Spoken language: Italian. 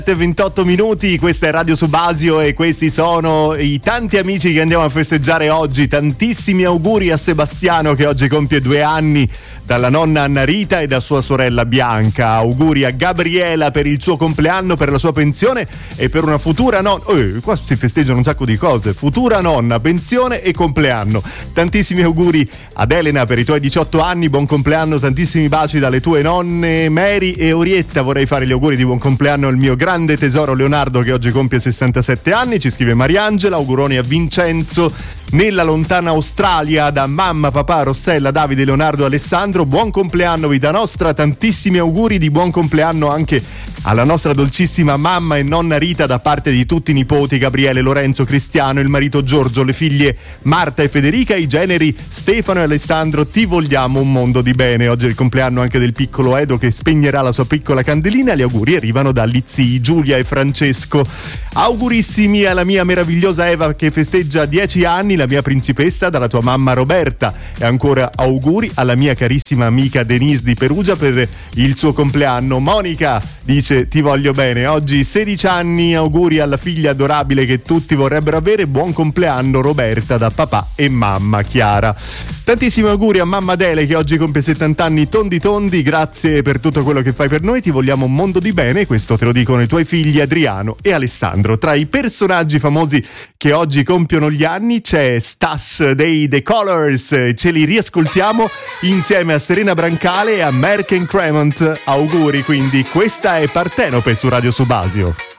28 minuti, questa è Radio Subasio e questi sono i tanti amici che andiamo a festeggiare oggi. Tantissimi auguri a Sebastiano che oggi compie 2 anni, dalla nonna Anna Rita e da sua sorella Bianca. Auguri a Gabriela per il suo compleanno, per la sua pensione e per una futura nonna. Qua si festeggiano un sacco di cose: futura nonna, pensione e compleanno. Tantissimi auguri ad Elena per i tuoi 18 anni, buon compleanno, tantissimi baci dalle tue nonne Mary e Orietta. Vorrei fare gli auguri di buon compleanno al mio grande tesoro Leonardo che oggi compie 67 anni, ci scrive Mariangela. Auguroni a Vincenzo nella lontana Australia da mamma, papà, Rossella, Davide, Leonardo, Alessandro. Buon compleanno vita nostra, tantissimi auguri di buon compleanno anche alla nostra dolcissima mamma e nonna Rita da parte di tutti i nipoti Gabriele, Lorenzo, Cristiano, il marito Giorgio, le figlie Marta e Federica, i generi Stefano e Alessandro. Ti vogliamo un mondo di bene. Oggi è il compleanno anche del piccolo Edo che spegnerà la sua piccola candelina. Gli auguri arrivano dagli zii Giulia e Francesco. Augurissimi alla mia meravigliosa Eva che festeggia 10 anni, la mia principessa, dalla tua mamma Roberta. E ancora auguri alla mia carissima amica Denise di Perugia per il suo compleanno. Monica dice ti voglio bene, oggi 16 anni, auguri alla figlia adorabile che tutti vorrebbero avere. Buon compleanno Roberta da papà e mamma Chiara. Tantissimi auguri a mamma Dele che oggi compie 70 anni tondi, grazie per tutto quello che fai per noi, ti vogliamo un mondo di bene. Questo te lo dicono i tuoi figli Adriano e Alessandro. Tra i personaggi famosi che oggi compiono gli anni c'è Stas dei The Colors, ce li riascoltiamo insieme a Serena Brancale e a Merck and Cremont. Auguri quindi, questa è Partenope su Radio Subasio.